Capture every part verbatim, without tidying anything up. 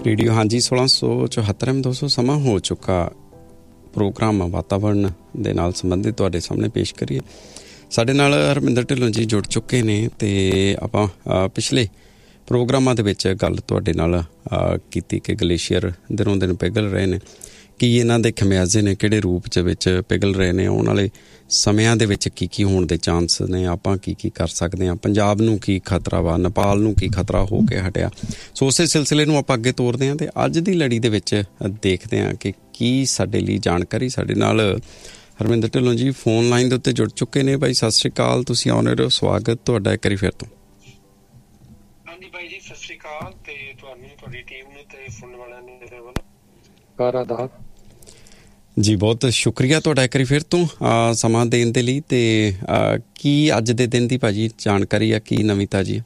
Radio ਹਾਂਜੀ ਸੋਲਾਂ ਸੌ ਚੁਹੱਤਰ ਐਮ ਦੋ ਸੌ ਸਮਾਂ ਹੋ ਚੁੱਕਾ ਪ੍ਰੋਗਰਾਮ ਵਾਤਾਵਰਨ ਦੇ ਨਾਲ ਸੰਬੰਧਿਤ ਤੁਹਾਡੇ ਸਾਹਮਣੇ ਪੇਸ਼ ਕਰੀਏ। ਸਾਡੇ ਨਾਲ ਹਰਮਿੰਦਰ ਢਿੱਲੋਂ ਜੀ ਜੁੜ ਚੁੱਕੇ ਨੇ ਅਤੇ ਆਪਾਂ ਪਿਛਲੇ ਪ੍ਰੋਗਰਾਮਾਂ ਦੇ ਵਿੱਚ ਗੱਲ ਤੁਹਾਡੇ ਨਾਲ ਕੀਤੀ ਕਿ ਗਲੇਸ਼ੀਅਰ ਦਿਨੋਂ ਦਿਨ ਪਿਘਲ ਰਹੇ ਨੇ, ਕੀ ਇਹਨਾਂ ਦੇ ਖਮਿਆਜ਼ੇ ਨੇ, ਕਿਹੜੇ ਰੂਪ 'ਚ ਵਿੱਚ ਪਿਘਲ ਰਹੇ ਨੇ, ਆਉਣ ਵਾਲੇ ਸਮਿਆਂ ਦੇ ਵਿੱਚ ਕੀ ਕੀ ਹੋਣ ਦੇ ਚਾਂਸ ਨੇ, ਆਪਾਂ ਕੀ ਕੀ ਕਰ ਸਕਦੇ ਹਾਂ, ਪੰਜਾਬ ਨੂੰ ਕੀ ਖਤਰਾ ਵਾ, ਨੇਪਾਲ ਨੂੰ ਕੀ ਖਤਰਾ ਹੋ ਕੇ ਹਟਿਆ। ਸੋ ਉਸੇ ਸਿਲਸਿਲੇ ਨੂੰ ਆਪਾਂ ਅੱਗੇ ਤੋਰਦੇ ਹਾਂ ਅਤੇ ਅੱਜ ਦੀ ਲੜੀ ਦੇ ਵਿੱਚ ਦੇਖਦੇ ਹਾਂ ਕਿ ਕੀ ਸਾਡੇ ਲਈ ਜਾਣਕਾਰੀ। ਸਾਡੇ ਨਾਲ ਹਰਮਿੰਦਰ ਢਿੱਲੋਂ ਜੀ ਫੋਨ ਲਾਈਨ ਦੇ ਉੱਤੇ ਜੁੜ ਚੁੱਕੇ ਨੇ। ਬਾਈ ਸਤਿ ਸ਼੍ਰੀ ਅਕਾਲ, ਤੁਸੀਂ ਆਉਣੇ ਰਹੋ, ਸਵਾਗਤ ਤੁਹਾਡਾ ਇੱਕ ਵਾਰੀ ਫਿਰ ਤੋਂ। ਹਾਂਜੀ ਬਾਈ ਜੀ ਸਤਿ ਸ਼੍ਰੀ ਅਕਾਲ, ਤੇ ਤੁਹਾਨੂੰ ਤੁਹਾਡੀ ਟੀਮ ਨੂੰ ਤੇ ਸੁਣਨ ਵਾਲਿਆਂ ਨੂੰ ਮੇਰੇ ਵੱਲੋਂ ਆਦਾਬ ਜੀ। ਬਹੁਤ ਸ਼ੁਕਰੀਆ ਤੁਹਾਡਾ ਇੱਕ ਵਾਰੀ ਫਿਰ ਤੋਂ ਸਮਾਂ ਦੇਣ ਦੇ ਲਈ। ਅਤੇ ਕੀ ਅੱਜ ਦੇ ਦਿਨ ਦੀ ਭਾਜੀ ਜਾਣਕਾਰੀ ਆ, ਕੀ ਨਵੀਂ ਤਾਜੀ?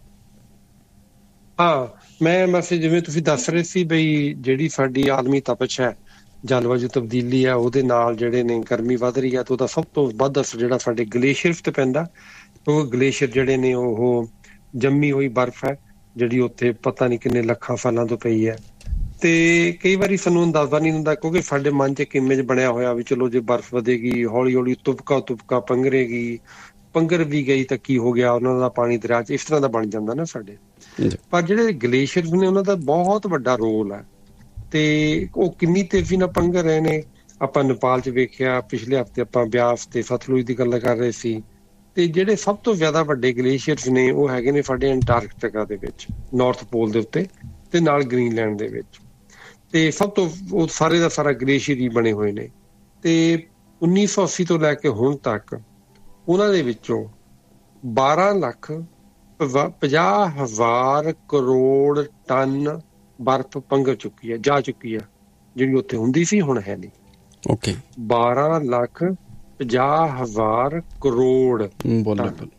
ਹਾਂ ਮੈਂ ਬਸ ਜਿਵੇਂ ਤੁਸੀਂ ਦੱਸ ਰਹੇ ਸੀ ਬਈ ਜਿਹੜੀ ਸਾਡੀ ਆਲਮੀ ਤਪਸ਼ ਹੈ, ਜਲਵਾਯੂ ਤਬਦੀਲੀ ਆ, ਉਹਦੇ ਨਾਲ ਜਿਹੜੇ ਨੇ ਗਰਮੀ ਵੱਧ ਰਹੀ ਆ, ਤੇ ਉਹਦਾ ਸਭ ਤੋਂ ਵੱਧ ਅਸਰ ਜਿਹੜਾ ਸਾਡੇ ਗਲੇਸ਼ੀਅਰਸ ਤੇ ਪੈਂਦਾ। ਉਹ ਗਲੇਸ਼ੀਅਰ ਜਿਹੜੇ ਨੇ ਉਹ ਜੰਮੀ ਹੋਈ ਬਰਫ਼ ਹੈ ਜਿਹੜੀ ਉੱਥੇ ਪਤਾ ਨਹੀਂ ਕਿੰਨੇ ਲੱਖਾਂ ਸਾਲਾਂ ਤੋਂ ਪਈ ਹੈ। ਤੇ ਕਈ ਵਾਰੀ ਸਾਨੂੰ ਅੰਦਾਜ਼ਾ ਨਹੀਂ ਹੁੰਦਾ ਕਿਉਂਕਿ ਸਾਡੇ ਮਨ 'ਚ ਇੱਕ ਇਮੇਜ ਬਣਿਆ ਹੋਇਆ ਵੀ ਚਲੋ ਜੇ ਬਰਫ਼ ਵਧੇਗੀ ਹੌਲੀ ਹੌਲੀ ਤੁਪਕਾ ਤੁਪਕਾ ਪੰਘਰੇਗੀ, ਪੰਘਰ ਵੀ ਗਈ ਤਾਂ ਕੀ ਹੋ ਗਿਆ, ਉਹਨਾਂ ਦਾ ਪਾਣੀ ਦਰਿਆ 'ਚ ਇਸ ਤਰ੍ਹਾਂ ਦਾ ਬਣ ਜਾਂਦਾ ਨਾ ਸਾਡੇ। ਪਰ ਜਿਹੜੇ ਗਲੇਸ਼ੀਅਰਸ ਨੇ ਉਹਨਾਂ ਦਾ ਬਹੁਤ ਵੱਡਾ ਰੋਲ ਹੈ ਤੇ ਉਹ ਕਿੰਨੀ ਤੇਜ਼ੀ ਨਾਲ ਪੰਘਰ ਰਹੇ ਨੇ। ਆਪਾਂ ਨੇਪਾਲ 'ਚ ਵੇਖਿਆ, ਪਿਛਲੇ ਹਫ਼ਤੇ ਆਪਾਂ ਬਿਆਸ ਤੇ ਸਤਲੁਜ ਦੀ ਗੱਲ ਕਰ ਰਹੇ ਸੀ। ਤੇ ਜਿਹੜੇ ਸਭ ਤੋਂ ਜ਼ਿਆਦਾ ਵੱਡੇ ਗਲੇਸ਼ੀਅਰਸ ਨੇ ਉਹ ਹੈਗੇ ਨੇ ਸਾਡੇ ਅੰਟਾਰਕਟਿਕਾ ਦੇ ਵਿੱਚ, ਨਾਰਥ ਪੋਲ ਦੇ ਉੱਤੇ, ਤੇ ਨਾਲ ਗ੍ਰੀਨਲੈਂਡ ਦੇ ਵਿੱਚ। ਤੇ ਸਭ ਤੋਂ ਉਹ ਸਾਰੇ ਦਾ ਸਾਰਾ ਗਲੇਸ਼ੀਅਰ ਹੀ ਬਣੇ ਹੋਏ ਨੇ। ਤੇ ਉੱਨੀ ਸੌ ਅੱਸੀ ਤੋਂ ਲੈ ਕੇ ਹੁਣ ਤੱਕ ਉਹਨਾਂ ਦੇ ਵਿੱਚੋਂ ਬਾਰਾਂ ਲੱਖ ਪੰਜਾਹ ਹਜ਼ਾਰ ਕਰੋੜ ਟਨ ਬਰਫ਼ ਪੰਘਰ ਚੁੱਕੀ ਹੈ, ਜਾ ਚੁੱਕੀ ਹੈ, ਜਿਹੜੀ ਉੱਥੇ ਹੁੰਦੀ ਸੀ ਹੁਣ ਹੈ ਨਹੀਂ। ਓਕੇ, ਬਾਰਾਂ ਲੱਖ ਪੰਜਾਹ ਹਜ਼ਾਰ ਕਰੋੜ ਟਨ।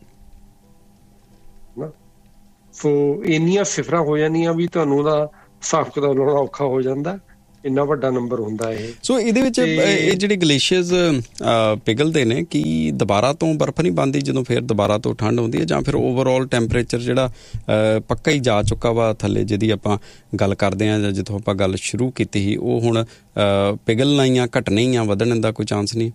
ਸੋ ਇੰਨੀਆਂ ਸਿਫਰਾਂ ਹੋ ਜਾਂਦੀਆਂ ਵੀ ਤੁਹਾਨੂੰ ਉਹਦਾ ਹਿਸਾਬ ਕਿਤਾਬ ਲਾਉਣਾ ਔਖਾ ਹੋ ਜਾਂਦਾ, ਇੰਨਾ ਵੱਡਾ ਨੰਬਰ ਹੁੰਦਾ ਇਹ। ਸੋ ਇਹਦੇ ਵਿੱਚ ਇਹ ਜਿਹੜੇ ਗਲੇਸ਼ੀਅਰਸ ਪਿਘਲਦੇ ਨੇ, ਕੀ ਦੁਬਾਰਾ ਤੋਂ ਬਰਫ਼ ਨਹੀਂ ਬਣਦੀ ਜਦੋਂ ਫਿਰ ਦੁਬਾਰਾ ਤੋਂ ਠੰਡ ਹੁੰਦੀ ਹੈ, ਜਾਂ ਫਿਰ ਓਵਰਆਲ ਟੈਂਪਰੇਚਰ ਜਿਹੜਾ ਪੱਕਾ ਹੀ ਜਾ ਚੁੱਕਾ ਵਾ ਥੱਲੇ, ਜਿਹਦੀ ਆਪਾਂ ਗੱਲ ਕਰਦੇ ਹਾਂ ਜਾਂ ਜਿੱਥੋਂ ਆਪਾਂ ਗੱਲ ਸ਼ੁਰੂ ਕੀਤੀ ਸੀ, ਉਹ ਹੁਣ ਪਿਘਲਣਾ ਹੀ ਆ, ਘਟਣਾ ਹੀ ਆ, ਵਧਣ ਦਾ ਕੋਈ ਚਾਂਸ ਨਹੀਂ?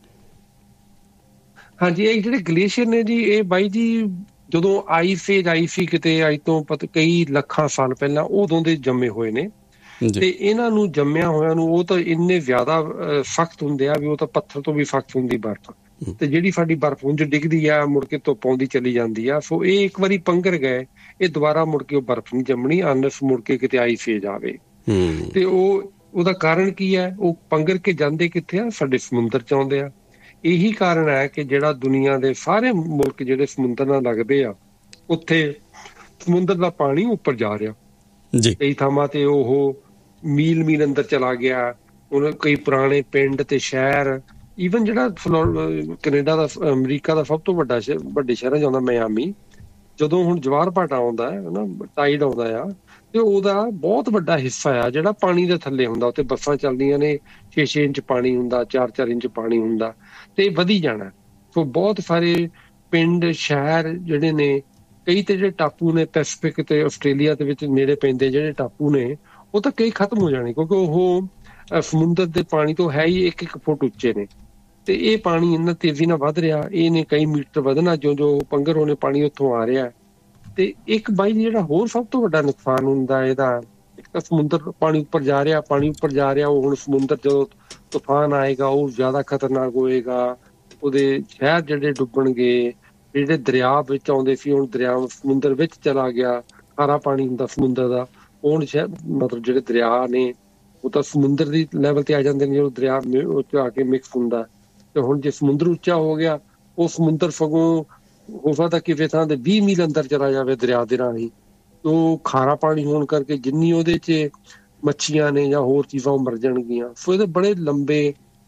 ਹਾਂਜੀ, ਇਹ ਜਿਹੜੇ ਗਲੇਸ਼ੀਅਰ ਨੇ ਜੀ, ਇਹ ਬਾਈ ਜੀ ਜਦੋਂ ਆਈਸ ਏਜ ਆਈ ਸੀ ਕਿਤੇ ਅੱਜ ਤੋਂ ਪਤਾ ਕਈ ਲੱਖਾਂ ਸਾਲ ਪਹਿਲਾਂ, ਉਦੋਂ ਦੇ ਜੰਮੇ ਹੋਏ ਨੇ। ਤੇ ਇਹਨਾਂ ਨੂੰ ਜੰਮਿਆ ਹੋਇਆਂ ਨੂੰ ਉਹ ਤਾਂ ਇੰਨੇ ਜ਼ਿਆਦਾ ਸਖਤ ਹੁੰਦੇ ਆ ਵੀ ਉਹ ਤਾਂ ਪੱਥਰ ਤੋਂ ਵੀ ਸਖਤ ਹੁੰਦੀ ਬਰਫ਼। ਤੇ ਜਿਹੜੀ ਸਾਡੀ ਬਰਫ਼ ਉਂਝ ਡਿੱਗਦੀ ਆ ਮੁੜ ਕੇ ਧੁੱਪ ਆਉਂਦੀ ਚਲੀ ਜਾਂਦੀ ਆ। ਸੋ ਇਹ ਇੱਕ ਵਾਰੀ ਪੰਘਰ ਗਏ, ਇਹ ਦੁਬਾਰਾ ਮੁੜ ਕੇ ਉਹ ਬਰਫ਼ ਨਹੀਂ ਜੰਮਣੀ ਅਨਲੈਸ ਮੁੜ ਕੇ ਕਿਤੇ ਆਈਸ ਏਜ ਆਵੇ। ਤੇ ਉਹ ਉਹਦਾ ਕਾਰਨ ਕੀ ਹੈ? ਉਹ ਪੰਘਰ ਕੇ ਜਾਂਦੇ ਕਿੱਥੇ ਆ? ਸਾਡੇ ਸਮੁੰਦਰ 'ਚ ਆਉਂਦੇ ਆ। ਇਹੀ ਕਾਰਨ ਹੈ ਕਿ ਜਿਹੜਾ ਦੁਨੀਆ ਦੇ ਸਾਰੇ ਮੁਲਕ ਜਿਹੜੇ ਸਮੁੰਦਰ ਨਾਲ ਲੱਗਦੇ ਆ, ਉੱਥੇ ਸਮੁੰਦਰ ਦਾ ਪਾਣੀ ਉੱਪਰ ਜਾ ਰਿਹਾ। ਕਈ ਥਾਵਾਂ ਤੇ ਉਹ ਮੀਲ ਮੀਲ ਅੰਦਰ ਚਲਾ ਗਿਆ। ਹੁਣ ਕਈ ਪੁਰਾਣੇ ਪਿੰਡ ਤੇ ਸ਼ਹਿਰ, ਈਵਨ ਜਿਹੜਾ ਕੈਨੇਡਾ ਦਾ, ਅਮਰੀਕਾ ਦਾ ਸਭ ਤੋਂ ਵੱਡਾ ਸ਼ਹਿਰ, ਵੱਡੇ ਸ਼ਹਿਰਾਂ 'ਚ ਆਉਂਦਾ ਮਿਆਮੀ, ਜਦੋਂ ਹੁਣ ਜਵਾਰ ਭਾਟਾ ਆਉਂਦਾ ਹੈ ਨਾ, ਟਾਈਡ ਆਉਂਦਾ ਆ, ਤੇ ਉਹਦਾ ਬਹੁਤ ਵੱਡਾ ਹਿੱਸਾ ਆ ਜਿਹੜਾ ਪਾਣੀ ਦੇ ਥੱਲੇ ਹੁੰਦਾ। ਉੱਥੇ ਬੱਸਾਂ ਚੱਲਦੀਆਂ ਨੇ, ਛੇ ਛੇ ਇੰਚ ਪਾਣੀ ਹੁੰਦਾ, ਚਾਰ ਚਾਰ ਇੰਚ ਪਾਣੀ ਹੁੰਦਾ, ਤੇ ਵਧੀ ਜਾਣਾ। ਸੋ ਬਹੁਤ ਸਾਰੇ ਪਿੰਡ ਸ਼ਹਿਰ ਜਿਹੜੇ ਨੇ, ਕਈ ਤੇ ਜਿਹੜੇ ਟਾਪੂ ਨੇ ਪੈਸੀਫਿਕ ਤੇ ਆਸਟ੍ਰੇਲੀਆ ਦੇ ਵਿੱਚ ਨੇੜੇ ਪੈਂਦੇ ਜਿਹੜੇ ਟਾਪੂ ਨੇ, ਉਹ ਤਾਂ ਕਈ ਖਤਮ ਹੋ ਜਾਣੇ ਕਿਉਂਕਿ ਉਹ ਸਮੁੰਦਰ ਦੇ ਪਾਣੀ ਤੋਂ ਹੈ ਹੀ ਇੱਕ ਇੱਕ ਫੁੱਟ ਉੱਚੇ ਨੇ। ਤੇ ਇਹ ਪਾਣੀ ਇੰਨਾ ਤੇਜ਼ੀ ਨਾਲ ਵੱਧ ਰਿਹਾ, ਇਹਨੇ ਕਈ ਮੀਟਰ ਵਧਣਾ ਜੋ ਜੋ ਪੰਘਰ ਹੋਣੇ ਪਾਣੀ ਉੱਥੋਂ ਆ ਰਿਹਾ। ਤੇ ਇੱਕ ਬਾਈ ਜਿਹੜਾ ਹੋਰ ਸਭ ਤੋਂ ਵੱਡਾ ਨੁਕਸਾਨ ਹੁੰਦਾ ਇਹਦਾ, ਇੱਕ ਤਾਂ ਸਮੁੰਦਰ ਪਾਣੀ ਉੱਪਰ ਜਾ ਰਿਹਾ, ਪਾਣੀ ਉੱਪਰ ਜਾ ਰਿਹਾ, ਉਹ ਹੁਣ ਸਮੁੰਦਰ ਜਦੋਂ ਤੂਫਾਨ ਆਏਗਾ ਉਹ ਜ਼ਿਆਦਾ ਖਤਰਨਾਕ ਹੋਏਗਾ। ਉਹਦੇ ਸ਼ਹਿਰ ਜਿਹੜੇ ਡੁੱਬਣਗੇ, ਜਿਹੜੇ ਦਰਿਆ ਵਿੱਚ ਆਉਂਦੇ ਸੀ ਹੁਣ ਦਰਿਆ ਸਮੁੰਦਰ ਵਿੱਚ ਚਲਾ ਗਿਆ, ਖਾਰਾ ਪਾਣੀ ਹੁੰਦਾ ਸਮੁੰਦਰ ਦਾ, ਹੁਣ ਸ਼ਹਿਰ ਮਤਲਬ ਜਿਹੜੇ ਦਰਿਆ ਨੇ ਉਹ ਤਾਂ ਸਮੁੰਦਰ ਦੀ ਲੈਵਲ ਤੇ ਆ ਜਾਂਦੇ ਨੇ, ਜਦੋਂ ਦਰਿਆ ਉਹ 'ਚ ਆ ਕੇ ਮਿਕਸ ਹੁੰਦਾ। ਤੇ ਹੁਣ ਜੇ ਸਮੁੰਦਰ ਉੱਚਾ ਹੋ ਗਿਆ, ਉਹ ਸਮੁੰਦਰ ਸਗੋਂ ਹੋ ਸਕਦਾ ਕਿਸੇ ਥਾਂ ਤੇ ਵੀਹ ਮੀਲ ਅੰਦਰ ਚਲਾ ਜਾਵੇ ਦਰਿਆ ਦੇ ਰਾਹੀਂ। ਉਹ ਖਾਰਾ ਪਾਣੀ ਹੋਣ ਕਰਕੇ ਜਿੰਨੀ ਉਹਦੇ 'ਚ ਮੱਛੀਆਂ ਨੇ ਜਾਂ ਹੋਰ ਚੀਜ਼ਾਂ ਉਹ ਮਰ ਜਾਣਗੀਆਂ। ਸੋ ਇਹਦੇ ਬੜੇ ਲੰਬੇ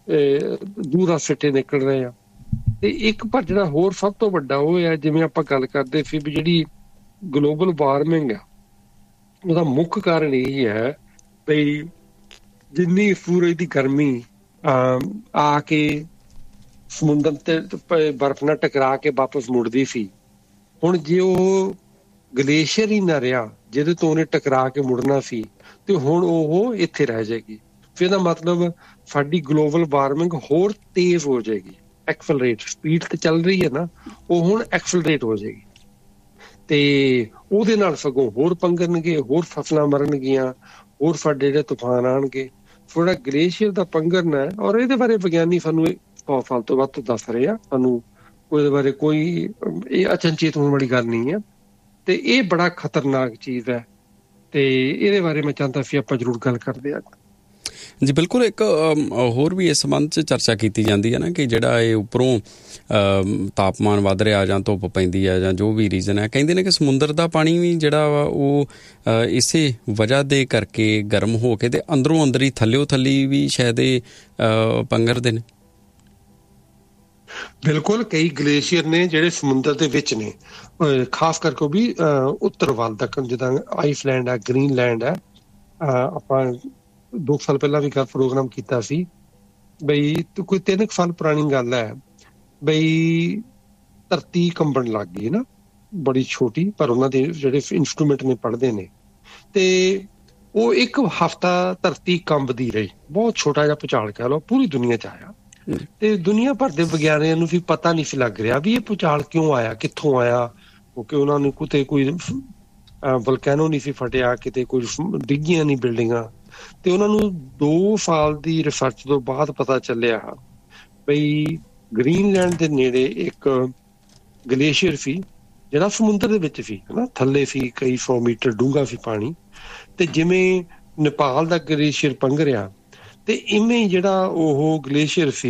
ਦੂਰ ਸਿੱਟੇ ਨਿਕਲ ਰਹੇ ਆ। ਤੇ ਇੱਕ ਪਰ ਜਿਹੜਾ ਹੋਰ ਸਭ ਤੋਂ ਵੱਡਾ ਉਹ ਹੈ, ਜਿਵੇਂ ਆਪਾਂ ਗੱਲ ਕਰਦੇ ਸੀ ਵੀ ਜਿਹੜੀ ਗਲੋਬਲ ਵਾਰਮਿੰਗ ਆ, ਉਹਦਾ ਮੁੱਖ ਕਾਰਨ ਇਹੀ ਹੈ ਬਈ ਜਿੰਨੀ ਸੂਰਜ ਦੀ ਗਰਮੀ ਆ ਕੇ ਸਮੁੰਦਰ ਤੇ ਬਰਫ਼ ਨਾਲ ਟਕਰਾ ਕੇ ਵਾਪਸ ਮੁੜਦੀ ਸੀ, ਹੁਣ ਜੇ ਉਹ ਗਲੇਸ਼ੀਅਰ ਹੀ ਨਾ ਰਿਹਾ ਜਿਹਦੇ ਤੋਂ ਉਹਨੇ ਟਕਰਾ ਕੇ ਮੁੜਨਾ ਸੀ, ਤੇ ਹੁਣ ਉਹ ਇੱਥੇ ਰਹਿ ਜਾਏਗੀ। ਫਿਰ ਇਹਦਾ ਮਤਲਬ ਸਾਡੀ ਗਲੋਬਲ ਵਾਰਮਿੰਗ ਹੋਰ ਤੇਜ਼ ਹੋ ਜਾਏਗੀ। ਐਕਸਲਰੇਟ ਸਪੀਡ ਤੇ ਚੱਲ ਰਹੀ ਹੈ ਨਾ, ਉਹ ਹੁਣ ਐਕਸਲਰੇਟ ਹੋ ਜਾਏਗੀ, ਤੇ ਉਹਦੇ ਨਾਲ ਸਗੋਂ ਹੋਰ ਪੰਗਰਨਗੇ, ਹੋਰ ਫਸਲਾਂ ਮਰਨਗੀਆਂ, ਹੋਰ ਸਾਡੇ ਜਿਹੜੇ ਤੂਫਾਨ ਆਉਣਗੇ। ਥੋੜਾ ਗਲੇਸ਼ੀਅਰ ਦਾ ਪੰਗਰਨਾ ਹੈ, ਔਰ ਇਹਦੇ ਬਾਰੇ ਵਿਗਿਆਨੀ ਸਾਨੂੰ ਸੌ ਸਾਲ ਤੋਂ ਵੱਧ ਦੱਸ ਰਹੇ ਆ। ਸਾਨੂੰ ਉਹਦੇ ਬਾਰੇ ਕੋਈ ਇਹ ਅਚਨਚੇਤ ਹੋਣ ਵਾਲੀ ਗੱਲ ਨਹੀਂ ਹੈ, ਤੇ ਇਹ ਬੜਾ ਖਤਰਨਾਕ ਚੀਜ਼ ਹੈ, ਤੇ ਇਹਦੇ ਬਾਰੇ ਮੈਂ ਚਾਹੁੰਦਾ ਸੀ ਆਪਾਂ ਜ਼ਰੂਰ ਗੱਲ ਕਰਦੇ ਹਾਂ। ਜੀ ਬਿਲਕੁਲ। ਇੱਕ ਹੋਰ ਵੀ ਇਸ ਸੰਬੰਧ 'ਚ ਚਰਚਾ ਕੀਤੀ ਜਾਂਦੀ ਹੈ ਨਾ ਕਿ ਜਿਹੜਾ ਇਹ ਉੱਪਰੋਂ ਤਾਪਮਾਨ ਵੱਧ ਰਿਹਾ ਜਾਂ ਧੁੱਪ ਪੈਂਦੀ ਹੈ ਜਾਂ ਜੋ ਵੀ ਰੀਜ਼ਨ ਹੈ, ਕਹਿੰਦੇ ਨੇ ਕਿ ਸਮੁੰਦਰ ਦਾ ਪਾਣੀ ਵੀ ਜਿਹੜਾ ਵਾ ਉਹ ਇਸੇ ਵਜ੍ਹਾ ਦੇ ਕਰਕੇ ਗਰਮ ਹੋ ਕੇ ਤੇ ਅੰਦਰੋਂ ਅੰਦਰ ਹੀ ਥੱਲਿਓ ਥੱਲੀ ਵੀ ਸ਼ਾਇਦ ਇਹ ਪੰਗਰਦੇ ਨੇ। ਬਿਲਕੁਲ, ਕਈ ਗਲੇਸ਼ੀਅਰ ਨੇ ਜਿਹੜੇ ਸਮੁੰਦਰ ਦੇ ਵਿੱਚ ਨੇ, ਖਾਸ ਕਰਕੇ ਉਹ ਵੀ ਉੱਤਰ ਵੱਲ ਤੱਕ, ਜਿੱਦਾਂ ਆਈਸਲੈਂਡ ਹੈ, ਗ੍ਰੀਨਲੈਂਡ ਹੈ। ਆਪਾਂ ਦੋ ਸਾਲ ਪਹਿਲਾਂ ਵੀ ਪ੍ਰੋਗਰਾਮ ਕੀਤਾ ਸੀ ਬਈ, ਕੋਈ ਤਿੰਨ ਕੁ ਸਾਲ ਪੁਰਾਣੀ ਗੱਲ ਹੈ ਬਈ, ਧਰਤੀ ਕੰਬਣ ਲੱਗ ਗਈ ਨਾ, ਬੜੀ ਛੋਟੀ, ਪਰ ਉਹਨਾਂ ਦੇ ਜਿਹੜੇ ਇੰਸਟਰੂਮੈਂਟ ਨੇ ਪੜ੍ਹਦੇ ਨੇ, ਤੇ ਉਹ ਇੱਕ ਹਫ਼ਤਾ ਧਰਤੀ ਕੰਬਦੀ ਰਹੀ। ਬਹੁਤ ਛੋਟਾ ਜਿਹਾ ਭੂਚਾਲ ਕਹਿ ਲਓ, ਪੂਰੀ ਦੁਨੀਆ 'ਚ ਆਇਆ, ਤੇ ਦੁਨੀਆ ਭਰ ਦੇ ਵਿਗਿਆਨੀਆਂ ਨੂੰ ਵੀ ਪਤਾ ਨਹੀਂ ਸੀ ਲੱਗ ਰਿਹਾ ਵੀ ਇਹ ਭੂਚਾਲ ਕਿਉਂ ਆਇਆ, ਕਿੱਥੋਂ ਆਇਆ, ਕਿਉਂਕਿ ਉਹਨਾਂ ਨੂੰ ਕਿਤੇ ਕੋਈ ਵਲਕੈਨੋ ਨਹੀਂ ਸੀ ਫਟਿਆ, ਕਿਤੇ ਕੋਈ ਡਿੱਗੀਆਂ ਨਹੀਂ ਬਿਲਡਿੰਗਾਂ। ਤੇ ਉਹਨਾਂ ਨੂੰ ਦੋ ਸਾਲ ਦੀ ਰਿਸਰਚ ਤੋਂ ਬਾਅਦ ਪਤਾ ਚੱਲਿਆ ਬਈ ਗ੍ਰੀਨਲੈਂਡ ਦੇ ਨੇੜੇ ਇੱਕ ਗਲੇਸ਼ੀਅਰ ਸੀ ਜਿਹੜਾ ਸਮੁੰਦਰ ਦੇ ਵਿੱਚ ਸੀ, ਹਨਾ, ਥੱਲੇ ਸੀ, ਕਈ ਸੌ ਮੀਟਰ ਡੂੰਘਾ ਸੀ ਪਾਣੀ। ਤੇ ਜਿਵੇਂ ਨੇਪਾਲ ਦਾ ਗਲੇਸ਼ੀਅਰ ਪੰਘਰਿਆ, ਤੇ ਇਵੇਂ ਜਿਹੜਾ ਉਹ ਗਲੇਸ਼ੀਅਰ ਸੀ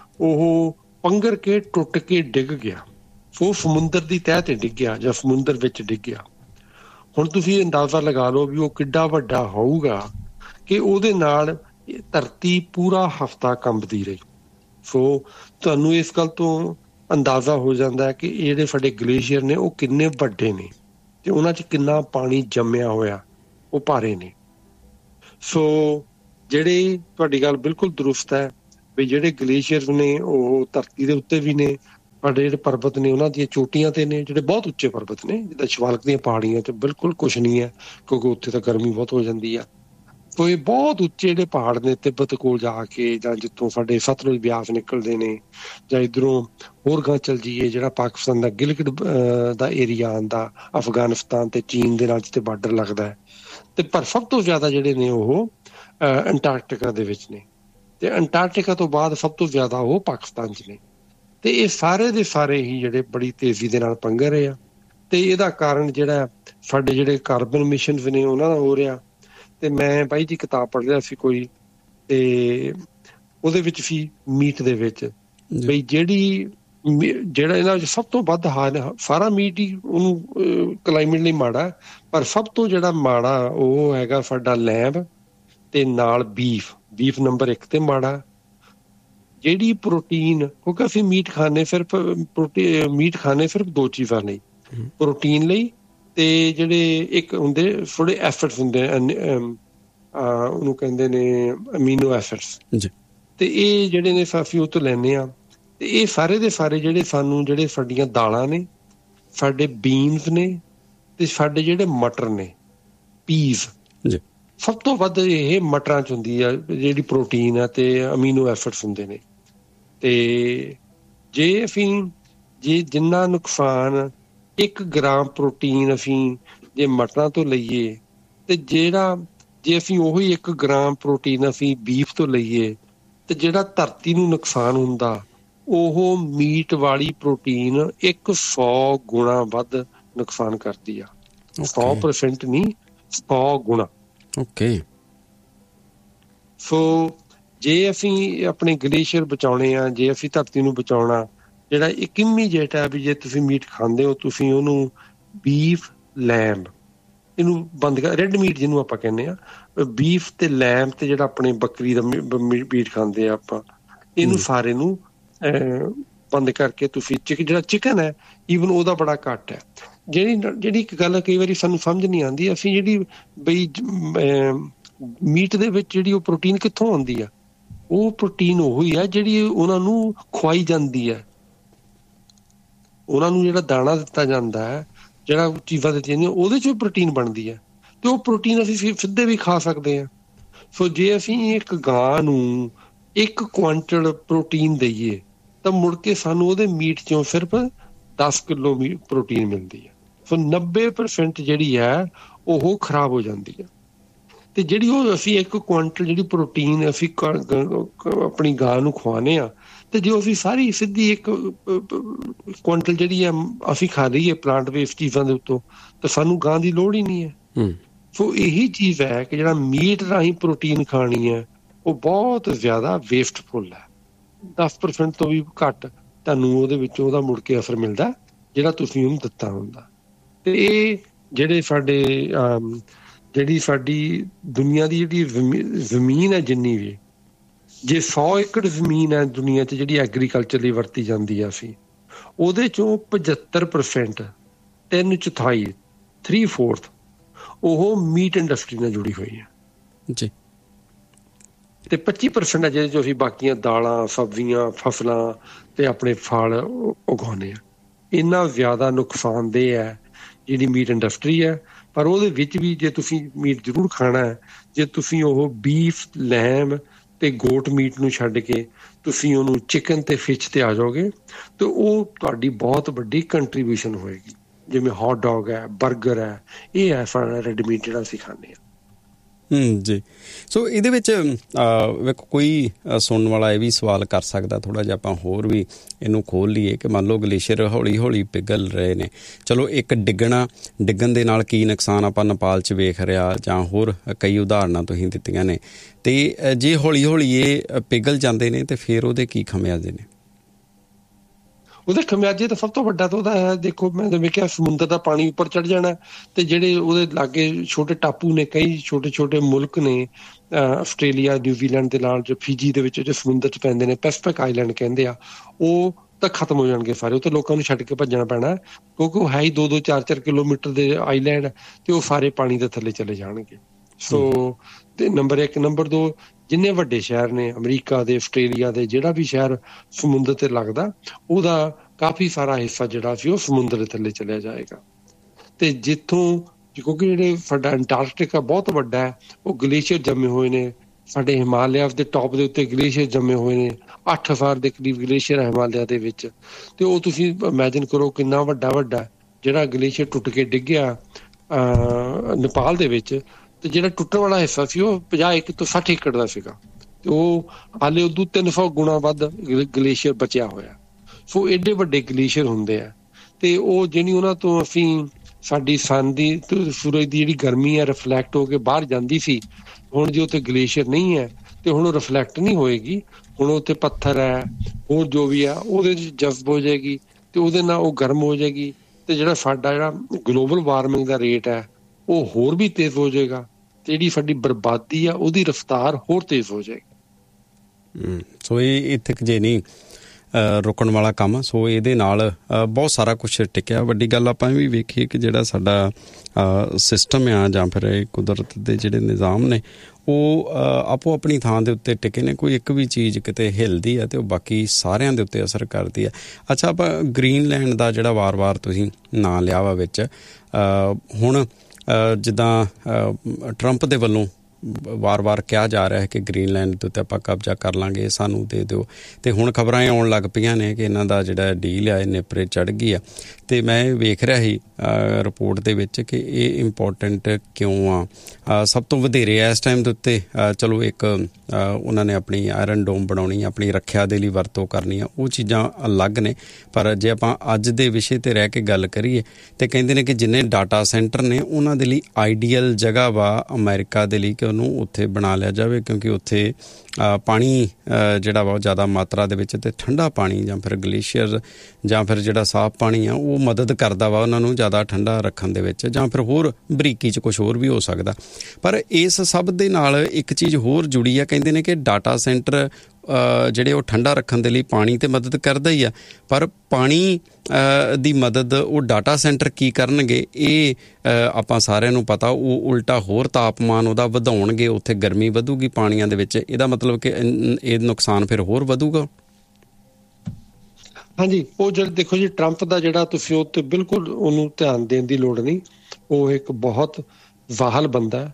ਉਹ ਪੰਘਰ ਕੇ ਟੁੱਟ ਕੇ ਡਿੱਗ ਗਿਆ, ਉਹ ਸਮੁੰਦਰ ਦੀ ਤਹਿ ਤੇ ਡਿੱਗਿਆ ਜਾਂ ਸਮੁੰਦਰ ਵਿੱਚ ਡਿੱਗਿਆ। ਹੁਣ ਤੁਸੀਂ ਅੰਦਾਜ਼ਾ ਲਗਾ ਲਓ ਵੀ ਉਹ ਕਿੱਡਾ ਵੱਡਾ ਹੋਊਗਾ ਕਿ ਉਹਦੇ ਨਾਲ ਧਰਤੀ ਪੂਰਾ ਹਫ਼ਤਾ ਕੰਬਦੀ ਰਹੀ। ਸੋ ਤੁਹਾਨੂੰ ਇਸ ਗੱਲ ਤੋਂ ਅੰਦਾਜ਼ਾ ਹੋ ਜਾਂਦਾ ਕਿ ਇਹ ਜਿਹੜੇ ਸਾਡੇ ਗਲੇਸ਼ੀਅਰ ਨੇ ਉਹ ਕਿੰਨੇ ਵੱਡੇ ਨੇ, ਤੇ ਉਹਨਾਂ 'ਚ ਕਿੰਨਾ ਪਾਣੀ ਜੰਮਿਆ ਹੋਇਆ, ਉਹ ਭਾਰੇ ਨੇ। ਸੋ ਜਿਹੜੇ, ਤੁਹਾਡੀ ਗੱਲ ਬਿਲਕੁਲ ਦਰੁਸਤ ਹੈ ਵੀ ਜਿਹੜੇ ਗਲੇਸ਼ੀਅਰ ਨੇ ਉਹ ਧਰਤੀ ਦੇ ਉੱਤੇ ਵੀ ਨੇ, ਸਾਡੇ ਜਿਹੜੇ ਪਰਬਤ ਨੇ ਉਹਨਾਂ ਦੀਆਂ ਚੋਟੀਆਂ ਤੇ ਨੇ, ਜਿਹੜੇ ਬਹੁਤ ਉੱਚੇ ਪਰਬਤ ਨੇ, ਜਿੱਦਾਂ ਸ਼ਿਵਾਲਿਕ ਦੀਆਂ ਪਹਾੜੀਆਂ ਤੇ ਬਿਲਕੁਲ ਕੁਛ ਨਹੀਂ ਹੈ, ਕਿਉਂਕਿ ਉੱਥੇ ਤਾਂ ਗਰਮੀ ਬਹੁਤ ਹੋ ਜਾਂਦੀ ਆ। ਸੋ ਇਹ ਬਹੁਤ ਉੱਚੇ ਜਿਹੜੇ ਪਹਾੜ ਨੇ ਤਿੱਬਤ ਕੋਲ ਜਾ ਕੇ, ਜਾਂ ਜਿੱਥੋਂ ਸਾਡੇ ਸਤਲੁਜ ਬਿਆਸ ਨਿਕਲਦੇ ਨੇ, ਜਾਂ ਇੱਧਰੋਂ ਹੋਰ ਗਾਂ ਚੱਲ ਜਾਈਏ, ਜਿਹੜਾ ਪਾਕਿਸਤਾਨ ਦਾ ਗਿਲਗਿਟ ਦਾ ਏਰੀਆ ਆਉਂਦਾ, ਅਫਗਾਨਿਸਤਾਨ ਤੇ ਚੀਨ ਦੇ ਨਾਲ ਜਿੱਥੇ ਬਾਰਡਰ ਲੱਗਦਾ ਹੈ। ਤੇ ਪਰ ਸਭ ਤੋਂ ਜ਼ਿਆਦਾ ਜਿਹੜੇ ਨੇ ਉਹ ਅੰਟਾਰਕਟਿਕਾ ਦੇ ਵਿੱਚ ਨੇ, ਤੇ ਅੰਟਾਰਕਟਿਕਾ ਤੋਂ ਬਾਅਦ ਸਭ ਤੋਂ ਜ਼ਿਆਦਾ ਉਹ ਪਾਕਿਸਤਾਨ 'ਚ ਨੇ। ਤੇ ਇਹ ਸਾਰੇ ਦੇ ਸਾਰੇ ਹੀ ਜਿਹੜੇ ਬੜੀ ਤੇਜ਼ੀ ਦੇ ਨਾਲ ਪੰਘਰ ਰਹੇ ਆ, ਤੇ ਇਹਦਾ ਕਾਰਨ ਜਿਹੜਾ ਸਾਡੇ ਜਿਹੜੇ ਕਾਰਬਨ ਮਿਸ਼ਨਸ ਨੇ ਉਹਨਾਂ ਦਾ ਹੋ ਰਿਹਾ। ਤੇ ਮੈਂ ਬਾਈ ਜੀ ਕਿਤਾਬ ਪੜ੍ਹ ਰਿਹਾ ਸੀ ਕੋਈ, ਤੇ ਉਹਦੇ ਵਿੱਚ ਸੀ ਮੀਟ ਦੇ ਵਿੱਚ ਬਈ ਜਿਹੜੀ ਜਿਹੜਾ ਇਹਨਾਂ ਵਿੱਚ ਸਭ ਤੋਂ ਵੱਧ ਹਾਲ, ਸਾਰਾ ਮੀਟ ਹੀ ਉਹਨੂੰ ਕਲਾਈਮੇਟ ਲਈ ਮਾੜਾ, ਪਰ ਸਭ ਤੋਂ ਜਿਹੜਾ ਮਾੜਾ ਉਹ ਹੈਗਾ ਸਾਡਾ ਲੈਂਬ, ਤੇ ਨਾਲ ਬੀਫ, ਬੀਫ ਨੰਬਰ ਇੱਕ ਤੇ ਮਾੜਾ। ਜਿਹੜੀ ਪ੍ਰੋਟੀਨ, ਕਿਉਂਕਿ ਅਸੀਂ ਮੀਟ ਖਾਂਦੇ ਸਿਰਫ ਪ੍ਰੋਟੀਨ, ਮੀਟ ਖਾਂਦੇ ਸਿਰਫ ਦੋ ਚੀਜ਼ਾਂ ਲਈ, ਪ੍ਰੋਟੀਨ ਲਈ, ਤੇ ਜਿਹੜੇ ਇੱਕ ਹੁੰਦੇ ਥੋੜੇ ਐਸਿਡਸ ਹੁੰਦੇ, ਉਹਨੂੰ ਕਹਿੰਦੇ ਨੇ ਅਮੀਨੋ ਐਸਿਡਸ, ਤੇ ਇਹ ਜਿਹੜੇ ਨੇ ਅਸੀਂ ਉਹ ਤੋਂ ਲੈਂਦੇ ਹਾਂ। ਤੇ ਇਹ ਸਾਰੇ ਦੇ ਸਾਰੇ ਜਿਹੜੇ ਸਾਨੂੰ, ਜਿਹੜੇ ਸਾਡੀਆਂ ਦਾਲਾਂ ਨੇ, ਸਾਡੇ ਬੀਨਸ ਨੇ, ਤੇ ਸਾਡੇ ਜਿਹੜੇ ਮਟਰ ਨੇ, ਪੀਸ, ਸਭ ਤੋਂ ਵੱਧ ਇਹ ਮਟਰਾਂ 'ਚ ਹੁੰਦੀ ਆ ਜਿਹੜੀ ਪ੍ਰੋਟੀਨ ਆ, ਤੇ ਅਮੀਨੋ ਐਸਿਡਸ ਹੁੰਦੇ ਨੇ। ਤੇ ਜੇ ਅਸੀਂ ਜੇ ਜਿੰਨਾ ਨੁਕਸਾਨ ਇੱਕ ਗ੍ਰਾਮ ਪ੍ਰੋਟੀਨ ਅਸੀਂ ਜੇ ਮਟਰਾਂ ਤੋਂ ਲਈਏ, ਤੇ ਜਿਹੜਾ ਜੇ ਅਸੀਂ ਉਹੀ ਇੱਕ ਗ੍ਰਾਮ ਪ੍ਰੋਟੀਨ ਅਸੀਂ ਬੀਫ ਤੋਂ ਲਈਏ, ਤੇ ਜਿਹੜਾ ਧਰਤੀ ਨੂੰ ਨੁਕਸਾਨ ਹੁੰਦਾ ਉਹ ਮੀਟ ਵਾਲੀ ਪ੍ਰੋਟੀਨ ਇੱਕ ਸੌ ਗੁਣਾ ਵੱਧ ਨੁਕਸਾਨ ਕਰਦੀ ਆ। ਸੌ ਪਰਸੈਂਟ ਨਹੀਂ, ਸੌ ਗੁਣਾ। ਓਕੇ। ਸੋ ਜੇ ਅਸੀਂ ਆਪਣੇ ਗਲੇਸ਼ੀਅਰ ਬਚਾਉਣੇ ਆ, ਜੇ ਅਸੀਂ ਧਰਤੀ ਨੂੰ ਬਚਾਉਣਾ, ਜਿਹੜਾ ਇੱਕ ਇਮੀਡੀਏਟ ਹੈ ਵੀ ਜੇ ਤੁਸੀਂ ਮੀਟ ਖਾਂਦੇ ਹੋ, ਤੁਸੀਂ ਉਹਨੂੰ ਬੀਫ, ਲੈਂਬ, ਇਹਨੂੰ ਬੰਦ ਕਰ, ਰੈੱਡ ਮੀਟ ਜਿਹਨੂੰ ਆਪਾਂ ਕਹਿੰਦੇ ਆ, ਬੀਫ ਤੇ ਲੈਂਬ, ਤੇ ਜਿਹੜਾ ਆਪਣੇ ਬੱਕਰੀ ਦਾ ਮੀਟ ਖਾਂਦੇ ਆ ਆਪਾਂ, ਇਹਨੂੰ ਸਾਰੇ ਨੂੰ ਬੰਦ ਕਰਕੇ ਤੁਸੀਂ ਚਿਕ ਜਿਹੜਾ ਚਿਕਨ ਹੈ ਈਵਨ ਉਹਦਾ ਬੜਾ ਘੱਟ ਹੈ। ਜਿਹੜੀ ਜਿਹੜੀ ਇੱਕ ਗੱਲ ਕਈ ਵਾਰੀ ਸਾਨੂੰ ਸਮਝ ਨਹੀਂ ਆਉਂਦੀ, ਅਸੀਂ ਜਿਹੜੀ ਬਈ ਮੀਟ ਦੇ ਵਿੱਚ ਜਿਹੜੀ ਉਹ ਪ੍ਰੋਟੀਨ ਕਿੱਥੋਂ ਆਉਂਦੀ ਆ, ਉਹ ਪ੍ਰੋਟੀਨ ਉਹੀ ਆ ਜਿਹੜੀ ਉਹਨਾਂ ਨੂੰ ਖਵਾਈ ਜਾਂਦੀ ਹੈ, ਉਹਨਾਂ ਨੂੰ ਜਿਹੜਾ ਦਾਣਾ ਦਿੱਤਾ ਜਾਂਦਾ ਹੈ, ਜਿਹੜਾ ਚੀਜ਼ਾਂ ਦਿੱਤੀਆਂ ਜਾਂਦੀਆਂ ਉਹਦੇ 'ਚੋਂ ਪ੍ਰੋਟੀਨ ਬਣਦੀ ਹੈ। ਤੇ ਉਹ ਪ੍ਰੋਟੀਨ ਅਸੀਂ ਸਿੱਧੇ ਵੀ ਖਾ ਸਕਦੇ ਹਾਂ। ਸੋ ਜੇ ਅਸੀਂ ਇੱਕ ਗਾਂ ਨੂੰ ਇੱਕ ਕੁਆਂਟਲ ਪ੍ਰੋਟੀਨ ਦੇਈਏ ਤਾਂ ਮੁੜ ਕੇ ਸਾਨੂੰ ਉਹਦੇ ਮੀਟ ਚੋਂ ਸਿਰਫ ਦਸ ਕਿਲੋ ਪ੍ਰੋਟੀਨ ਮਿਲਦੀ ਹੈ। ਸੋ ਨੱਬੇ ਪਰਸੈਂਟ ਜਿਹੜੀ ਹੈ ਉਹ ਖਰਾਬ ਹੋ ਜਾਂਦੀ ਹੈ। ਤੇ ਜਿਹੜੀ ਉਹ ਅਸੀਂ ਇੱਕ ਕੁਆਂਟਲ ਜਿਹੜੀ ਪ੍ਰੋਟੀਨ ਅਸੀਂ ਆਪਣੀ ਗਾਂ ਨੂੰ ਖਵਾਉਂਦੇ ਹਾਂ, ਤੇ ਜੇ ਅਸੀਂ ਸਾਰੀ ਸਿੱਧੀ ਇੱਕ ਕੁਆਂਟਲ ਜਿਹੜੀ ਹੈ ਅਸੀਂ ਖਾ ਲਈਏ ਪਲਾਂਟ ਬੇਸਡ ਚੀਜ਼ਾਂ ਦੇ ਉੱਤੋਂ, ਤਾਂ ਸਾਨੂੰ ਗਾਂ ਦੀ ਲੋੜ ਹੀ ਨਹੀਂ ਹੈ। ਸੋ ਇਹੀ ਚੀਜ਼ ਹੈ ਕਿ ਜਿਹੜਾ ਮੀਟ ਰਾਹੀਂ ਪ੍ਰੋਟੀਨ ਖਾਣੀ ਹੈ ਉਹ ਬਹੁਤ ਜ਼ਿਆਦਾ ਵੇਸਟਫੁੱਲ ਹੈ। ਦਸ ਪਰਸੈਂਟ ਤੋਂ ਵੀ ਘੱਟ ਤੁਹਾਨੂੰ ਉਹਦੇ ਵਿੱਚੋਂ ਉਹਦਾ ਮੁੜ ਕੇ ਅਸਰ ਮਿਲਦਾ ਜਿਹੜਾ ਤੁਸੀਂ ਉਹਨੂੰ ਦਿੱਤਾ ਹੁੰਦਾ। ਤੇ ਇਹ ਜਿਹੜੇ ਸਾਡੇ ਜਿਹੜੀ ਸਾਡੀ ਦੁਨੀਆ ਦੀ ਜਿਹੜੀ ਜ਼ਮੀਨ ਹੈ, ਜਿੰਨੀ ਵੀ, ਜੇ ਸੌ ਏਕੜ ਜ਼ਮੀਨ ਹੈ ਦੁਨੀਆ 'ਚ ਜਿਹੜੀ ਐਗਰੀਕਲਚਰ ਲਈ ਵਰਤੀ ਜਾਂਦੀ ਹੈ, ਅਸੀਂ ਉਹਦੇ ਚੋਂ ਪਝੱਤਰ ਪਰਸੈਂਟ ਤਿੰਨ ਚੌਥਾਈ ਥ੍ਰੀ ਫੋਰਥ ਉਹ ਮੀਟ ਇੰਡਸਟਰੀ ਨਾਲ ਜੁੜੀ ਹੋਈ ਹੈ ਜੀ। ਤੇ ਪੱਚੀ ਪਰਸੈਂਟ ਹੈ ਜਿਹਦੇ 'ਚੋਂ ਅਸੀਂ ਬਾਕੀਆਂ ਦਾਲਾਂ, ਸਬਜ਼ੀਆਂ, ਫਸਲਾਂ ਤੇ ਆਪਣੇ ਫਲ ਉਗਾਉਂਦੇ ਹਾਂ। ਇੰਨਾ ਜ਼ਿਆਦਾ ਨੁਕਸਾਨਦੇਹ ਹੈ ਜਿਹੜੀ ਮੀਟ ਇੰਡਸਟਰੀ ਹੈ। ਪਰ ਉਹਦੇ ਵਿੱਚ ਵੀ ਜੇ ਤੁਸੀਂ ਮੀਟ ਜ਼ਰੂਰ ਖਾਣਾ ਹੈ, ਜੇ ਤੁਸੀਂ ਉਹ ਬੀਫ, ਲੈਮ ਤੇ ਗੋਟ ਮੀਟ ਨੂੰ ਛੱਡ ਕੇ ਤੁਸੀਂ ਉਹਨੂੰ ਚਿਕਨ ਤੇ ਫਿਸ਼ ਤੇ ਆ ਜਾਓਗੇ ਤੇ ਉਹ ਤੁਹਾਡੀ ਬਹੁਤ ਵੱਡੀ ਕੰਟਰੀਬਿਊਸ਼ਨ ਹੋਏਗੀ। ਜਿਵੇਂ ਹੌਟ ਡੌਗ ਹੈ, ਬਰਗਰ ਹੈ, ਇਹ ਹੈ ਸਾਡਾ ਰੈਡ ਮੀਟ ਜਿਹੜਾ ਅਸੀਂ ਖਾਂਦੇ ਹਾਂ। ਹੂੰ ਜੀ। ਸੋ ਇਹਦੇ ਵਿੱਚ ਵੇਖੋ ਕੋਈ ਸੁਣਨ ਵਾਲਾ ਇਹ ਵੀ ਸਵਾਲ ਕਰ ਸਕਦਾ, ਥੋੜ੍ਹਾ ਜਿਹਾ ਆਪਾਂ ਹੋਰ ਵੀ ਇਹਨੂੰ ਖੋਲ੍ਹ ਲਈਏ ਕਿ ਮੰਨ ਲਓ ਗਲੇਸ਼ੀਅਰ ਹੌਲੀ ਹੌਲੀ ਪਿਘਲ ਰਹੇ ਨੇ, ਚਲੋ ਇੱਕ ਡਿੱਗਣਾ ਡਿੱਗਣ ਦੇ ਨਾਲ ਕੀ ਨੁਕਸਾਨ ਆਪਾਂ ਨੇਪਾਲ 'ਚ ਵੇਖ ਰਿਹਾ ਜਾਂ ਹੋਰ ਕਈ ਉਦਾਹਰਨਾਂ ਤੁਸੀਂ ਦਿੱਤੀਆਂ ਨੇ, ਅਤੇ ਜੇ ਹੌਲੀ ਹੌਲੀ ਇਹ ਪਿਘਲ ਜਾਂਦੇ ਨੇ ਤਾਂ ਫਿਰ ਉਹਦੇ ਕੀ ਖਮਿਆਜੇ ਨੇ? ਉਹਦੇ ਖਮਿਆਜੇ ਤਾਂ ਸਭ ਤੋਂ ਵੱਡਾ ਤਾਂ ਉਹਦਾ ਹੈ, ਦੇਖੋ ਮੈਂ ਤਾਂ ਵੇਖਿਆ ਸਮੁੰਦਰ ਦਾ ਪਾਣੀ ਉੱਪਰ ਚੜ੍ਹ ਜਾਣਾ ਤੇ ਜਿਹੜੇ ਉਹਦੇ ਲਾਗੇ ਛੋਟੇ ਟਾਪੂ ਨੇ, ਕਈ ਛੋਟੇ ਛੋਟੇ ਮੁਲਕ ਨੇ, ਆਸਟ੍ਰੇਲੀਆ, ਨਿਊਜ਼ੀਲੈਂਡ ਦੇ ਨਾਲ ਜੋ ਫਿਜੀ ਦੇ ਵਿੱਚ ਜੋ ਸਮੁੰਦਰ 'ਚ ਪੈਂਦੇ ਨੇ, ਪੈਸੀਫਿਕ ਆਈਲੈਂਡ ਕਹਿੰਦੇ ਆ, ਉਹ ਤਾਂ ਖਤਮ ਹੋ ਜਾਣਗੇ ਸਾਰੇ। ਉਹ ਤਾਂ ਲੋਕਾਂ ਨੂੰ ਛੱਡ ਕੇ ਭੱਜਣਾ ਪੈਣਾ ਕਿਉਂਕਿ ਉਹ ਹੈ ਹੀ ਦੋ ਦੋ ਚਾਰ ਚਾਰ ਕਿਲੋਮੀਟਰ ਦੇ ਆਈਲੈਂਡ ਤੇ ਉਹ ਸਾਰੇ ਪਾਣੀ ਦੇ ਥੱਲੇ ਚਲੇ ਜਾਣਗੇ। ਸੋ ਤੇ ਨੰਬਰ ਇੱਕ। ਨੰਬਰ ਦੋ, ਜਿੰਨੇ ਵੱਡੇ ਸ਼ਹਿਰ ਨੇ ਅਮਰੀਕਾ ਦੇ, ਆਸਟ੍ਰੇਲੀਆ ਦੇ, ਜਿਹੜਾ ਵੀ ਸ਼ਹਿਰ ਸਮੁੰਦਰ ਤੇ ਲੱਗਦਾ ਉਹਦਾ ਕਾਫੀ ਸਾਰਾ ਹਿੱਸਾ ਜਿਹੜਾ ਸੀ ਉਹ ਸਮੁੰਦਰ ਦੇ ਥੱਲੇ ਚਲਿਆ ਜਾਏਗਾ। ਤੇ ਜਿੱਥੋਂ ਕਿਉਂਕਿ ਜਿਹੜੇ ਸਾਡਾ ਅੰਟਾਰਕਟਿਕਾ ਬਹੁਤ ਵੱਡਾ ਹੈ, ਉਹ ਗਲੇਸ਼ੀਅਰ ਜੰਮੇ ਹੋਏ ਨੇ। ਸਾਡੇ ਹਿਮਾਲਿਆ ਦੇ ਟੌਪ ਦੇ ਉੱਤੇ ਗਲੇਸ਼ੀਅਰ ਜੰਮੇ ਹੋਏ ਨੇ, ਅੱਠ ਹਜ਼ਾਰ ਦੇ ਕਰੀਬ ਗਲੇਸ਼ੀਅਰ ਹੈ ਹਿਮਾਲਿਆ ਦੇ ਵਿੱਚ। ਤੇ ਉਹ ਤੁਸੀਂ ਇਮੈਜਿਨ ਕਰੋ ਕਿੰਨਾ ਵੱਡਾ ਵੱਡਾ ਜਿਹੜਾ ਗਲੇਸ਼ੀਅਰ ਟੁੱਟ ਕੇ ਡਿੱਗਿਆ ਨੇਪਾਲ ਦੇ ਵਿੱਚ, ਤੇ ਜਿਹੜਾ ਟੁੱਟਣ ਵਾਲਾ ਹਿੱਸਾ ਸੀ ਉਹ ਪੰਜਾਹ ਇੱਕ ਤੋਂ ਸੱਠ ਏਕੜ ਦਾ ਸੀਗਾ, ਤੇ ਉਹ ਹਾਲੇ ਉਦੋਂ ਤਿੰਨ ਸੌ ਗੁਣਾ ਵੱਧ ਗਲੇਸ਼ੀਅਰ ਬਚਿਆ ਹੋਇਆ। ਸੋ ਏਡੇ ਵੱਡੇ ਗਲੇਸ਼ੀਅਰ ਹੁੰਦੇ ਆ, ਤੇ ਉਹ ਜਿਹੜੀ ਉਹਨਾਂ ਤੋਂ ਅਸੀਂ ਸਾਡੀ ਸਨ ਦੀ ਸੂਰਜ ਦੀ ਜਿਹੜੀ ਗਰਮੀ ਹੈ ਰਿਫਲੈਕਟ ਹੋ ਕੇ ਬਾਹਰ ਜਾਂਦੀ ਸੀ, ਹੁਣ ਜੇ ਉੱਥੇ ਗਲੇਸ਼ੀਅਰ ਨਹੀਂ ਹੈ ਤੇ ਹੁਣ ਉਹ ਰਿਫਲੈਕਟ ਨਹੀਂ ਹੋਏਗੀ। ਹੁਣ ਉੱਥੇ ਪੱਥਰ ਹੈ, ਹੋਰ ਜੋ ਵੀ ਆ ਉਹਦੇ 'ਚ ਜਜ਼ਬ ਹੋ ਜਾਏਗੀ ਤੇ ਉਹਦੇ ਨਾਲ ਉਹ ਗਰਮ ਹੋ ਜਾਏਗੀ, ਤੇ ਜਿਹੜਾ ਸਾਡਾ ਜਿਹੜਾ ਗਲੋਬਲ ਵਾਰਮਿੰਗ ਦਾ ਰੇਟ ਹੈ ਉਹ ਹੋਰ ਵੀ ਤੇਜ਼ ਹੋ ਜਾਏਗਾ, ਤੇ ਜਿਹੜੀ ਸਾਡੀ ਬਰਬਾਦੀ ਆ ਉਹਦੀ ਰਫਤਾਰ ਹੋਰ ਤੇਜ਼ ਹੋ ਜਾਏਗੀ। ਸੋ ਇਹ ਇੱਥੇ ਜੇ ਨਹੀਂ ਰੁਕਣ ਵਾਲਾ ਕੰਮ, ਸੋ ਇਹਦੇ ਨਾਲ ਬਹੁਤ ਸਾਰਾ ਕੁਛ ਟਿਕਿਆ। ਵੱਡੀ ਗੱਲ ਆਪਾਂ ਵੀ ਵੇਖੀਏ ਕਿ ਜਿਹੜਾ ਸਾਡਾ ਸਿਸਟਮ ਆ ਜਾਂ ਫਿਰ ਇਹ ਕੁਦਰਤ ਦੇ ਜਿਹੜੇ ਨਿਜ਼ਾਮ ਨੇ ਉਹ ਆਪੋ ਆਪਣੀ ਥਾਂ ਦੇ ਉੱਤੇ ਟਿਕੇ ਨੇ। ਕੋਈ ਇੱਕ ਵੀ ਚੀਜ਼ ਕਿਤੇ ਹਿੱਲਦੀ ਹੈ ਤੇ ਉਹ ਬਾਕੀ ਸਾਰਿਆਂ ਦੇ ਉੱਤੇ ਅਸਰ ਕਰਦੀ ਹੈ। ਅੱਛਾ, ਆਪਾਂ ਗ੍ਰੀਨਲੈਂਡ ਦਾ ਜਿਹੜਾ ਵਾਰ-ਵਾਰ ਤੁਸੀਂ ਨਾਂ ਲਿਆ ਵਾ ਵਿੱਚ, ਹੁਣ ਜਿੱਦਾਂ ਟਰੰਪ ਦੇ ਵੱਲੋਂ ਵਾਰ-ਵਾਰ ਕਿਹਾ ਜਾ ਰਿਹਾ ਹੈ ਕਿ ਗ੍ਰੀਨਲੈਂਡ ਦੇ ਉੱਤੇ ਆਪਾਂ ਕਬਜ਼ਾ ਕਰ ਲਾਂਗੇ, ਸਾਨੂੰ ਦੇ ਦਿਓ, ਅਤੇ ਹੁਣ ਖਬਰਾਂ ਇਹ ਆਉਣ ਲੱਗ ਪਈਆਂ ਨੇ ਕਿ ਇਹਨਾਂ ਦਾ ਜਿਹੜਾ ਡੀਲ ਆ ਇਹ ਨੇਪਰੇ ਚੜ੍ਹ ਗਈ ਆ। ਅਤੇ ਮੈਂ ਵੇਖ ਰਿਹਾ ਸੀ ਰਿਪੋਰਟ ਦੇ ਵਿੱਚ ਕਿ ਇਹ ਇੰਪੋਰਟੈਂਟ ਕਿਉਂ ਆ। ਸਭ ਤੋਂ ਵਧੇਰੇ ਇਸ ਟਾਈਮ ਦੇ ਉੱਤੇ ਚਲੋ ਇੱਕ ਉਹਨਾਂ ਨੇ ਆਪਣੀ ਆਇਰਨ ਡੋਮ ਬਣਾਉਣੀ, ਆਪਣੀ ਰੱਖਿਆ ਦੇ ਲਈ ਵਰਤੋਂ ਕਰਨੀ ਆ, ਉਹ ਚੀਜ਼ਾਂ ਅਲੱਗ ਨੇ। ਪਰ ਜੇ ਆਪਾਂ ਅੱਜ ਦੇ ਵਿਸ਼ੇ 'ਤੇ ਰਹਿ ਕੇ ਗੱਲ ਕਰੀਏ ਤਾਂ ਕਹਿੰਦੇ ਨੇ ਕਿ ਜਿੰਨੇ ਡਾਟਾ ਸੈਂਟਰ ਨੇ ਉਹਨਾਂ ਦੇ ਲਈ ਆਈਡੀਅਲ ਜਗ੍ਹਾ ਵਾ ਅਮਰੀਕਾ ਦੇ ਲਈ ਕਿ ਉਹਨੂੰ ਉੱਥੇ ਬਣਾ ਲਿਆ ਜਾਵੇ, ਕਿਉਂਕਿ ਉੱਥੇ ਪਾਣੀ ਜਿਹੜਾ ਵਾ ਉਹ ਜ਼ਿਆਦਾ ਮਾਤਰਾ ਦੇ ਵਿੱਚ, ਅਤੇ ਠੰਡਾ ਪਾਣੀ ਜਾਂ ਫਿਰ ਗਲੇਸ਼ੀਅਰ ਜਾਂ ਫਿਰ ਜਿਹੜਾ ਸਾਫ਼ ਪਾਣੀ ਆ ਉਹ ਮਦਦ ਕਰਦਾ ਵਾ ਉਹਨਾਂ ਨੂੰ ਜ਼ਿਆਦਾ ਠੰਡਾ ਰੱਖਣ ਦੇ ਵਿੱਚ, ਜਾਂ ਫਿਰ ਹੋਰ ਬਰੀਕੀ 'ਚ ਕੁਛ ਹੋਰ ਵੀ ਹੋ ਸਕਦਾ। ਪਰ ਇਸ ਸਭ ਦੇ ਨਾਲ ਇੱਕ ਚੀਜ਼ ਹੋਰ ਜੁੜੀ ਆ, ਕਹਿੰਦੇ ਨੇ ਕਿ ਡਾਟਾ ਸੈਂਟਰ ਜਿਹੜੇ ਉਹ ਠੰਡਾ ਰੱਖਣ ਦੇ ਲਈ ਪਾਣੀ ਤੇ ਮਦਦ ਕਰਦਾ ਹੀ ਆ, ਪਰ ਪਾਣੀ ਦੀ ਮਦਦ ਉਹ ਡਾਟਾ ਸੈਂਟਰ ਕੀ ਕਰਨਗੇ ਇਹ ਆਪਾਂ ਸਾਰਿਆਂ ਨੂੰ ਪਤਾ, ਉਹ ਉਲਟਾ ਹੋਰ ਤਾਪਮਾਨ ਉਹਦਾ ਵਧਾਉਣਗੇ, ਉੱਥੇ ਗਰਮੀ ਵਧੂਗੀ ਪਾਣੀਆਂ ਦੇ ਵਿੱਚ। ਇਹਦਾ ਮਤਲਬ ਕਿ ਇਹ ਨੁਕਸਾਨ ਫਿਰ ਹੋਰ ਵਧੂਗਾ। ਹਾਂਜੀ, ਉਹ ਜਿਹੜਾ ਦੇਖੋ ਜੀ ਟਰੰਪ ਦਾ ਜਿਹੜਾ ਤੁਸੀਂ ਉਹ ਤੇ ਬਿਲਕੁਲ ਉਹਨੂੰ ਧਿਆਨ ਦੇਣ ਦੀ ਲੋੜ ਨਹੀਂ। ਉਹ ਇੱਕ ਬਹੁਤ ਵਾਹਲ ਬੰਦਾ,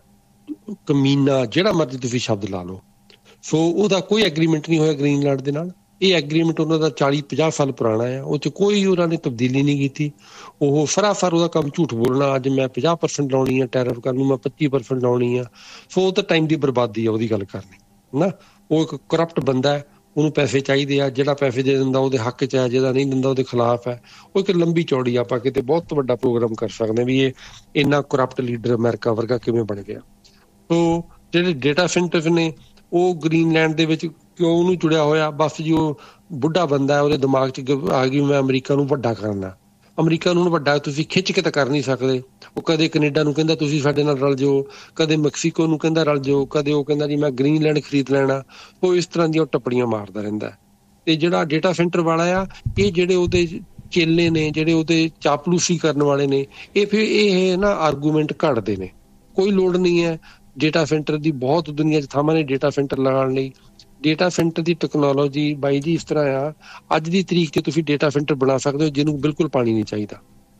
ਕਮੀਨਾ, ਜਿਹੜਾ ਮਰਜ਼ੀ ਤੁਸੀਂ ਸ਼ਬਦ ਲਾ ਲਓ। ਸੋ ਉਹਦਾ ਕੋਈ ਐਗਰੀਮੈਂਟ ਨਹੀਂ ਹੋਇਆ ਗ੍ਰੀਨਲੈਂਡ ਦੇ ਨਾਲ। ਇਹ ਐਗਰੀਮੈਂਟ ਉਹਨਾਂ ਦਾ ਚਾਲੀ ਪੰਜਾਹ ਸਾਲ ਪੁਰਾਣਾ ਆ, ਉਹ 'ਚ ਕੋਈ ਉਹਨਾਂ ਨੇ ਤਬਦੀਲੀ ਨਹੀਂ ਕੀਤੀ। ਉਹ ਸਰਾਸਰ ਉਹਦਾ ਕੰਮ ਝੂਠ ਬੋਲਣਾ, ਅੱਜ ਮੈਂ ਪੰਜਾਹ ਪਰਸੈਂਟ ਲਾਉਣੀ ਆ ਟੈਰਫ ਕਰਨ ਨੂੰ, ਮੈਂ ਪੱਚੀ ਪਰਸੈਂਟ ਲਾਉਣੀ ਆ। ਸੋ ਉਹ ਤਾਂ ਟਾਈਮ ਦੀ ਬਰਬਾਦੀ ਆ ਉਹਦੀ ਗੱਲ ਕਰਨੀ ਨਾ। ਉਹ ਇੱਕ ਕਰਪਟ ਬੰਦਾ ਹੈ, ਉਹਨੂੰ ਪੈਸੇ ਚਾਹੀਦੇ ਆ, ਜਿਹੜਾ ਪੈਸੇ ਦੇ ਦਿੰਦਾ ਉਹਦੇ ਹੱਕ 'ਚ ਹੈ, ਜਿਹੜਾ ਨਹੀਂ ਦਿੰਦਾ ਉਹਦੇ ਖਿਲਾਫ ਹੈ। ਉਹ ਇੱਕ ਲੰਬੀ ਚੌੜੀ ਆਪਾਂ ਕਿਤੇ ਬਹੁਤ ਵੱਡਾ ਪ੍ਰੋਗਰਾਮ ਕਰ ਸਕਦੇ ਹਾਂ ਵੀ ਇਹ ਇੰਨਾ ਕਰਪਟ ਲੀਡਰ ਅਮਰੀਕਾ ਵਰਗਾ ਕਿਵੇਂ ਬਣ ਗਿਆ। ਸੋ ਜਿਹੜੇ ਡੇਟਾ ਸੈਂਟਰਸ ਨੇ ਉਹ ਗ੍ਰੀਨਲੈਂਡ ਦੇ ਵਿੱਚ ਕਿਉਂ ਉਹਨੂੰ ਜੁੜਿਆ ਹੋਇਆ? ਬਸ ਜੀ ਉਹ ਬੁੱਢਾ ਬੰਦਾ, ਉਹਦੇ ਦਿਮਾਗ 'ਚ ਆ ਗਈ ਮੈਂ ਅਮਰੀਕਾ ਨੂੰ ਵੱਡਾ ਕਰਨਾ। ਅਮਰੀਕਾ ਨੂੰ ਵੱਡਾ ਤੁਸੀਂ ਖਿੱਚ ਕੇ ਤਾਂ ਕਰ ਨਹੀਂ ਸਕਦੇ। ਉਹ ਕਦੇ ਕੈਨੇਡਾ ਨੂੰ ਕਹਿੰਦਾ ਤੁਸੀਂ ਸਾਡੇ ਨਾਲ ਰਲ ਜਾਓ, ਕਦੇ ਮੈਕਸੀਕੋ ਨੂੰ ਕਹਿੰਦਾ ਰਲ ਜਾਓ, ਕਦੇ ਉਹ ਕਹਿੰਦਾ ਜੀ ਮੈਂ ਗ੍ਰੀਨਲੈਂਡ ਖਰੀਦ ਲੈਣਾ। ਉਹ ਇਸ ਤਰ੍ਹਾਂ ਦੀਆਂ ਉਹ ਟੱਪੜੀਆਂ ਮਾਰਦਾ ਰਹਿੰਦਾ। ਤੇ ਜਿਹੜਾ ਡੇਟਾ ਸੈਂਟਰ ਵਾਲਾ ਆ, ਇਹ ਜਿਹੜੇ ਉਹਦੇ ਚੇਲੇ ਨੇ, ਜਿਹੜੇ ਉਹਦੇ ਚਾਪਲੂਸੀ ਕਰਨ ਵਾਲੇ ਨੇ, ਇਹ ਫਿਰ ਇਹ ਨਾ ਆਰਗੂਮੈਂਟ ਘੜਦੇ ਨੇ। ਕੋਈ ਲੋੜ ਨਹੀਂ ਹੈ ਡੇਟਾ ਸੈਂਟਰ ਦੀ। ਬਹੁਤ ਦੁਨੀਆ 'ਚ ਥਾਵਾਂ ਨੇ ਡੇਟਾ ਸੈਂਟਰ ਲਗਾਉਣ ਲਈ। ਡੇਟਾ ਸੈਂਟਰ ਦੀ ਟੈਕਨੋਲੋਜੀ ਬਾਈ ਜੀ ਇਸ ਤਰ੍ਹਾਂ ਆ, ਅੱਜ ਦੀ ਤਰੀਕ 'ਚ ਤੁਸੀਂ ਡੇਟਾ ਸੈਂਟਰ ਬਣਾ ਸਕਦੇ ਹੋ ਜਿਹਨੂੰ ਬਿਲਕੁਲ ਪਾਣੀ ਨਹੀਂ ਚਾਹੀਦਾ।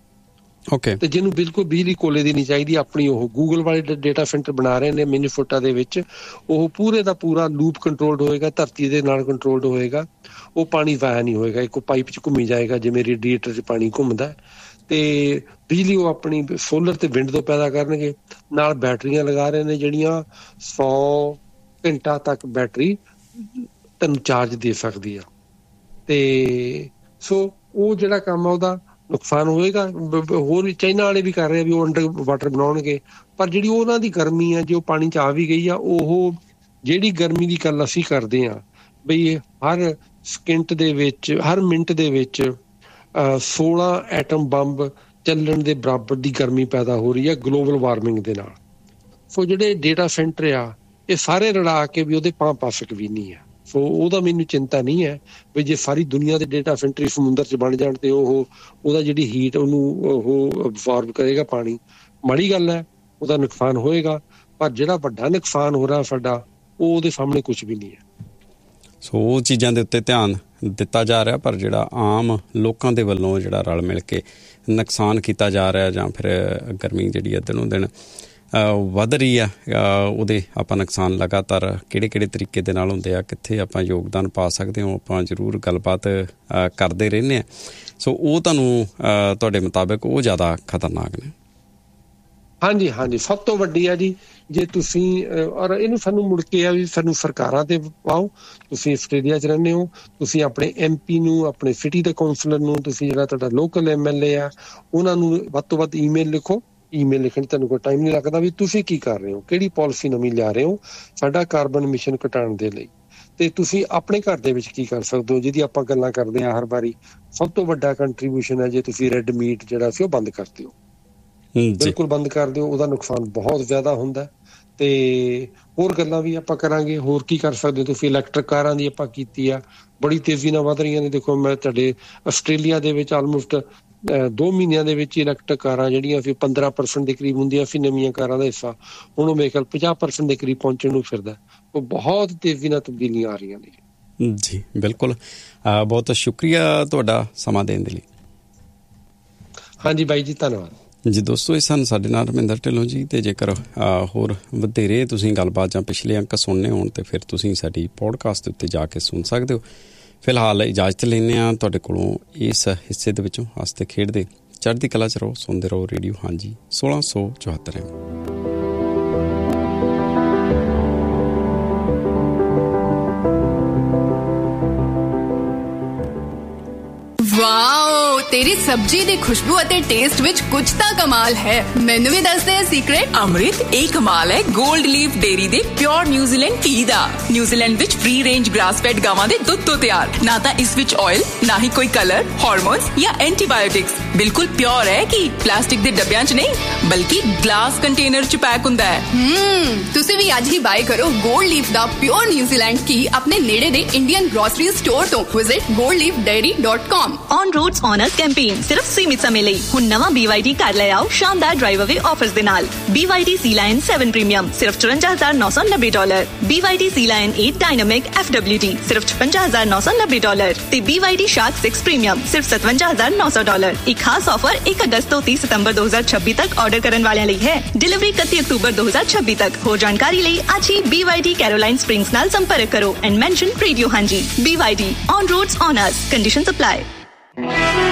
ਓਕੇ। ਤੇ ਜਿਹਨੂੰ ਬਿਲਕੁਲ ਬਿਜਲੀ ਕੋਲੇ ਦੀ ਨਹੀਂ ਚਾਹੀਦੀ। ਆਪਣੀ ਉਹ ਗੂਗਲ ਵਾਲੇ ਡੇਟਾ ਸੈਂਟਰ ਬਣਾ ਰਹੇ ਨੇ ਮਿਨੀਸੋਟਾ ਦੇ ਵਿੱਚ। ਉਹ ਪੂਰੇ ਦਾ ਪੂਰਾ ਲੂਪ ਕੰਟਰੋਲਡ ਹੋਏਗਾ, ਧਰਤੀ ਦੇ ਨਾਲ ਕੰਟਰੋਲਡ ਹੋਏਗਾ। ਉਹ ਪਾਣੀ ਵਾਇਆ ਨਹੀਂ ਹੋਏਗਾ, ਇੱਕ ਪਾਈਪ 'ਚ ਘੁੰਮੀ ਜਾਏਗਾ ਜਿਵੇਂ ਰੇਡੀਏਟਰ 'ਚ ਪਾਣੀ ਘੁੰਮਦਾ। ਤੇ ਬਿਜਲੀ ਉਹ ਆਪਣੀ ਸੋਲਰ ਤੇ ਵਿੰਡ ਤੋਂ ਪੈਦਾ ਕਰਨਗੇ। ਨਾਲ ਬੈਟਰੀਆਂ ਲਗਾ ਰਹੇ ਨੇ ਜਿਹੜੀਆਂ ਸੌ ਘੰਟਾ ਤੱਕ ਬੈਟਰੀ ਤੈਨੂੰ ਚਾਰਜ ਦੇ ਸਕਦੀ ਆ। ਤੇ ਸੋ ਉਹ ਜਿਹੜਾ ਕੰਮ ਆ ਉਹਦਾ ਨੁਕਸਾਨ ਹੋਏਗਾ। ਹੋਰ ਵੀ ਚਾਈਨਾ ਵਾਲੇ ਵੀ ਕਰ ਰਹੇ ਆ ਵੀ ਉਹ ਅੰਡਰ ਵਾਟਰ ਬਣਾਉਣਗੇ, ਪਰ ਜਿਹੜੀ ਉਹਨਾਂ ਦੀ ਗਰਮੀ ਆ ਜੇ ਉਹ ਪਾਣੀ 'ਚ ਆ ਵੀ ਗਈ ਆ, ਉਹ ਜਿਹੜੀ ਗਰਮੀ ਦੀ ਗੱਲ ਅਸੀਂ ਕਰਦੇ ਹਾਂ ਬਈ ਹਰ ਸਕਿੰਟ ਦੇ ਵਿੱਚ, ਹਰ ਮਿੰਟ ਦੇ ਵਿੱਚ ਸੋਲਾਂ ਐਟਮ ਬੰਬ ਚੱਲਣ ਦੇ ਬਰਾਬਰ ਦੀ ਗਰਮੀ ਪੈਦਾ ਹੋ ਰਹੀ ਹੈ ਗਲੋਬਲ ਵਾਰਮਿੰਗ ਦੇ ਨਾਲ। ਸੋ ਜਿਹੜੇ ਡੇਟਾ ਸੈਂਟਰ ਆ ਇਹ ਸਾਰੇ ਰਲਾ ਕੇ ਵੀ ਉਹਦੇ ਪਾਂ ਪਾਸਕ ਵੀ ਨਹੀਂ ਹੈ। ਸੋ ਉਹਦਾ ਮੈਨੂੰ ਚਿੰਤਾ ਨਹੀਂ ਹੈ ਵੀ ਜੇ ਸਾਰੀ ਦੁਨੀਆ ਦੇ ਡੇਟਾ ਸੈਂਟਰ ਸਮੁੰਦਰ 'ਚ ਬਣ ਜਾਣ ਤੇ ਉਹ ਉਹਦਾ ਜਿਹੜੀ ਹੀਟ ਉਹਨੂੰ ਉਹ ਅਬਜ਼ੌਰਬ ਕਰੇਗਾ ਪਾਣੀ। ਮਾੜੀ ਗੱਲ ਹੈ, ਉਹਦਾ ਨੁਕਸਾਨ ਹੋਏਗਾ, ਪਰ ਜਿਹੜਾ ਵੱਡਾ ਨੁਕਸਾਨ ਹੋ ਰਿਹਾ ਸਾਡਾ ਉਹ ਉਹਦੇ ਸਾਹਮਣੇ ਕੁਛ ਵੀ ਨਹੀਂ ਹੈ। ਸੋ ਉਹ ਚੀਜ਼ਾਂ ਦੇ ਉੱਤੇ ਧਿਆਨ ਦਿੱਤਾ ਜਾ ਰਿਹਾ, ਪਰ ਜਿਹੜਾ ਆਮ ਲੋਕਾਂ ਦੇ ਵੱਲੋਂ ਜਿਹੜਾ ਰਲ ਮਿਲ ਕੇ ਨੁਕਸਾਨ ਕੀਤਾ ਜਾ ਰਿਹਾ ਜਾਂ ਫਿਰ ਗਰਮੀ ਜਿਹੜੀ ਹੈ ਦਿਨੋਂ ਦਿਨ ਵੱਧ ਰਹੀ ਆ, ਉਹਦੇ ਆਪਾਂ ਨੁਕਸਾਨ ਲਗਾਤਾਰ ਕਿਹੜੇ ਕਿਹੜੇ ਤਰੀਕੇ ਦੇ ਨਾਲ ਹੁੰਦੇ ਆ, ਕਿੱਥੇ ਆਪਾਂ ਯੋਗਦਾਨ ਪਾ ਸਕਦੇ ਹੋ, ਆਪਾਂ ਜ਼ਰੂਰ ਗੱਲਬਾਤ ਕਰਦੇ ਰਹਿੰਦੇ ਹਾਂ। ਸੋ ਉਹ ਤੁਹਾਨੂੰ ਤੁਹਾਡੇ ਮੁਤਾਬਿਕ ਉਹ ਜ਼ਿਆਦਾ ਖਤਰਨਾਕ ਨੇ? ਹਾਂਜੀ ਹਾਂਜੀ, ਸਭ ਤੋਂ ਵੱਡੀ ਆ ਜੀ ਜੇ ਤੁਸੀਂ, ਔਰ ਇਹਨੂੰ ਸਾਨੂੰ ਮੁੜ ਕੇ ਆ ਵੀ ਸਾਨੂੰ ਸਰਕਾਰਾਂ ਤੇ ਪਾਓ। ਤੁਸੀਂ ਆਸਟ੍ਰੇਲੀਆ 'ਚ ਰਹਿੰਦੇ ਹੋ, ਤੁਸੀਂ ਆਪਣੇ ਐਮ ਪੀ ਨੂੰ, ਆਪਣੇ ਸਿਟੀ ਦੇ ਕਾਉਂਸਲਰ ਨੂੰ, ਤੁਸੀਂ ਜਿਹੜਾ ਤੁਹਾਡਾ ਲੋਕਲ ਐਮ ਐਲ ਏ ਆ ਉਹਨਾਂ ਨੂੰ ਵੱਧ ਤੋਂ ਵੱਧ ਈਮੇਲ ਲਿਖੋ। ਈਮੇਲ ਲਿਖਣ ਤੁਹਾਨੂੰ ਕੋਈ ਟਾਈਮ ਨਹੀਂ ਲੱਗਦਾ ਵੀ ਤੁਸੀਂ ਕੀ ਕਰ ਰਹੇ ਹੋ, ਕਿਹੜੀ ਪਾਲਿਸੀ ਨਵੀਂ ਲਿਆ ਰਹੇ ਹੋ ਸਾਡਾ ਕਾਰਬਨ ਮਿਸ਼ਨ ਘਟਾਉਣ ਦੇ ਲਈ, ਤੇ ਤੁਸੀਂ ਆਪਣੇ ਘਰ ਦੇ ਵਿੱਚ ਕੀ ਕਰ ਸਕਦੇ ਹੋ, ਜਿਹਦੀ ਆਪਾਂ ਗੱਲਾਂ ਕਰਦੇ ਹਾਂ ਹਰ ਵਾਰੀ। ਸਭ ਤੋਂ ਵੱਡਾ ਕੰਟਰੀਬਿਊਸ਼ਨ ਹੈ ਜੇ ਤੁਸੀਂ ਰੈੱਡ ਮੀਟ ਜਿਹੜਾ ਸੀ ਉਹ ਬੰਦ ਕਰ ਦਿਓ, ਬਿਲਕੁਲ ਬੰਦ ਕਰ ਦਿਓ। ਉਹਦਾ ਨੁਕਸਾਨ ਬਹੁਤ ਜ਼ਿਆਦਾ ਹੁੰਦਾ। ਤੇ ਹੋਰ ਗੱਲਾਂ ਵੀ ਆਪਾਂ ਕਰਾਂਗੇ। ਹੋਰ ਕੀ ਕਰ ਸਕਦੇ ਹੋ ਤੁਸੀਂ? ਇਲੈਕਟ੍ਰਿਕ ਕਾਰਾਂ ਦੀ ਆਪਾਂ ਕੀਤੀ ਆ, ਬੜੀ ਤੇਜ਼ੀ ਨਾਲ ਵੱਧ ਰਹੀਆਂ ਨੇ। ਦੇਖੋ ਮੈਂ ਤੁਹਾਡੇ ਆਸਟ੍ਰੇਲੀਆ ਦੇ ਵਿੱਚ ਆਲਮੋਸਟ ਦੋ ਮਹੀਨਿਆਂ ਦੇ ਵਿੱਚ ਇਲੈਕਟ੍ਰਿਕ ਕਾਰਾਂ ਜਿਹੜੀਆਂ ਸੀ ਪੰਦਰਾਂ ਪਰਸੈਂਟ ਦੇ ਕਰੀਬ ਹੁੰਦੀਆਂ ਸੀ ਨਵੀਆਂ ਕਾਰਾਂ ਦਾ ਹਿੱਸਾ, ਹੁਣ ਉਹ ਮੇਰੇ ਖਿਆਲ ਪੰਜਾਹ ਪਰਸੈਂਟ ਦੇ ਕਰੀਬ ਪਹੁੰਚਣ ਨੂੰ ਫਿਰਦਾ। ਉਹ ਬਹੁਤ ਤੇਜ਼ੀ ਨਾਲ ਤਬਦੀਲੀਆਂ ਆ ਰਹੀਆਂ ਨੇ ਜੀ। ਬਿਲਕੁਲ, ਬਹੁਤ ਸ਼ੁਕਰੀਆ ਤੁਹਾਡਾ ਸਮਾਂ ਦੇਣ ਦੇ ਲਈ। ਹਾਂਜੀ ਬਾਈ ਜੀ, ਧੰਨਵਾਦ ਜੀ। ਦੋਸਤੋ, ਇਹ ਸਨ ਸਾਡੇ ਨਾਲ ਰਮਿੰਦਰ ਢਿੱਲੋਂ ਜੀ। ਅਤੇ ਜੇਕਰ ਹੋਰ ਵਧੇਰੇ ਤੁਸੀਂ ਗੱਲਬਾਤ ਜਾਂ ਪਿਛਲੇ ਅੰਕ ਸੁਣਨੇ ਹੋਣ ਤਾਂ ਫਿਰ ਤੁਸੀਂ ਸਾਡੀ ਪੋਡਕਾਸਟ ਦੇ ਉੱਤੇ ਜਾ ਕੇ ਸੁਣ ਸਕਦੇ ਹੋ। ਫਿਲਹਾਲ ਇਜਾਜ਼ਤ ਲੈਂਦੇ ਹਾਂ ਤੁਹਾਡੇ ਕੋਲੋਂ ਇਸ ਹਿੱਸੇ ਦੇ ਵਿੱਚੋਂ। ਹੱਸਦੇ ਖੇਡਦੇ ਚੜ੍ਹਦੀ ਕਲਾ 'ਚ ਰਹੋ, ਸੁਣਦੇ ਰਹੋ ਰੇਡੀਓ ਹਾਂਜੀ ਸੋਲਾਂ ਸੌ ਚੁਹੱਤਰ ਐਮ। ਵਾਓ, ਤੇਰੀ ਸਬਜ਼ੀ ਦੀ ਖੁਸ਼ਬੂ ਅਤੇ ਟੇਸਟ ਵਿੱਚ ਕੁਝ ਤਾਂ ਕਮਾਲ ਹੈ। ਮੈਨੂੰ ਵੀ ਦੱਸ ਦੇ ਸੀਕ੍ਰੇਟ। ਅੰਮ੍ਰਿਤ, ਇਹ ਕਮਾਲ ਹੈ ਗੋਲਡ ਲੀਫ ਡੇਅਰੀ ਦੇ ਪਿਓਰ ਨਿਊਜ਼ੀਲੈਂਡ ਘੀ ਦਾ। ਨਿਊਜ਼ੀਲੈਂਡ ਵਿੱਚ ਫ੍ਰੀ ਰੇਂਜ ਗ੍ਰਾਸ ਫੈਡ ਗਾਵਾਂ ਦੇ ਦੁੱਧ ਤੋਂ ਤਿਆਰ। ਨਾ ਤਾਂ ਇਸ ਵਿੱਚ ਆਇਲ, ਨਾ ਹੀ ਕੋਈ ਕਲਰ, ਹਾਰਮੋਨਸ ਜਾਂ ਐਂਟੀਬਾਇਓਟਿਕਸ। ਬਿਲਕੁਲ ਪਿਓਰ ਹੈ ਕਿ ਪਲਾਸਟਿਕ ਦੇ ਡੱਬਿਆਂ 'ਚ ਨਹੀਂ ਬਲਕਿ ਗਲਾਸ ਕੰਟੇਨਰ 'ਚ ਪੈਕ ਹੁੰਦਾ ਹੈ। ਹਮ ਤੁਸੀਂ ਵੀ ਅੱਜ ਹੀ ਬਾਏ ਕਰੋ ਗੋਲਡ ਲੀਫ ਦਾ ਪਿਓਰ ਨਿਊਜ਼ੀਲੈਂਡ ਘੀ ਆਪਣੇ ਨੇੜੇ ਦੇ ਇੰਡੀਅਨ ਗ੍ਰੋਸਰੀ ਸਟੋਰ ਤੋਂ। Visit gold leaf dairy dot com. On roads on a chemical campaign सिर्फ सीमित समय ਲਈ ਹੁਣ ਨਵਾਂ B Y D ਕਾਰ ਲੈ ਆਓ ਸ਼ਾਨਦਾਰ ਡਰਾਈਵ ਅਵੇ ਆਫਰਸ ਦੇ ਨਾਲ। B Y D Sea Lion seven premium ਸਿਰਫ ਚੁਰੰਜਾ ਹਜ਼ਾਰ ਨੌ ਸੌ ਨੱਬੇ dollar, B Y D Sea Lion eight dynamic F W D ਸਿਰਫ ਛਪੰਜਾ ਹਜ਼ਾਰ ਨੌ ਸੌ ਨੱਬੇ ਡਾਲਰ ਤੇ B Y D Shark six premium ਸਿਰਫ ਸਤਵੰਜਾ ਹਜ਼ਾਰ ਨੌ ਸੌ ਡਾਲਰ। ਇੱਕ ਖਾਸ ਆਫਰ ਇੱਕ ਅਗਸਤ ਤੋਂ ਤੀਹ ਸਤੰਬਰ ਦੋ ਹਜ਼ਾਰ ਛੱਬੀ ਤੱਕ ਆਰਡਰ ਕਰਨ ਵਾਲਿਆਂ ਲਈ ਹੈ। ਡਿਲੀਵਰੀ ਇਕੱਤੀ ਅਕਤੂਬਰ ਦੋ ਹਜ਼ਾਰ ਛੱਬੀ ਤੱਕ। ਹੋਰ ਜਾਣਕਾਰੀ ਲਈ ਅੱਜ ਹੀ B Y D Caroline Springs ਨਾਲ ਸੰਪਰਕ ਕਰੋ ਐਂਡ ਮੈਂਸ਼ਨ ਰੇਡੀਓ ਹਾਂਜੀ। B Y D on roads on us, conditions apply।